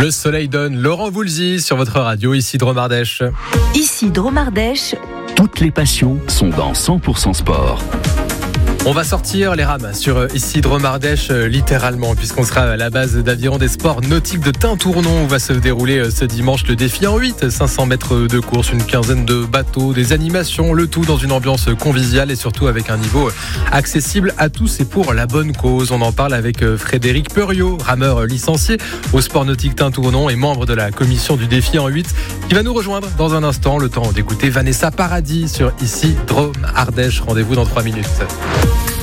Le soleil donne, Laurent Voulzy sur votre radio, ici Drôme Ardèche. Ici Drôme Ardèche. Toutes les passions sont dans 100% sport. On va sortir les rames sur ici Drôme Ardèche littéralement, puisqu'on sera à la base d'Aviron des sports nautiques de Tintournon où va se dérouler ce dimanche le défi en 8, 500 mètres de course, une quinzaine de bateaux, des animations, le tout dans une ambiance conviviale et surtout avec un niveau accessible à tous et pour la bonne cause. On en parle avec Frédéric Peuriot, rameur licencié au sport nautique Tintournon et membre de la commission du défi en 8, qui va nous rejoindre dans un instant. Le temps d'écouter Vanessa Paradis sur ici Drôme Ardèche. Rendez-vous dans 3 minutes.